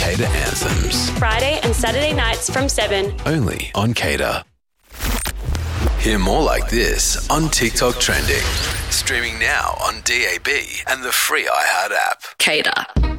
Cater Anthems. Friday and Saturday nights from 7. Only on Cater. Hear more like this on TikTok Trending. Streaming now on DAB and the free iHeart app. Cater.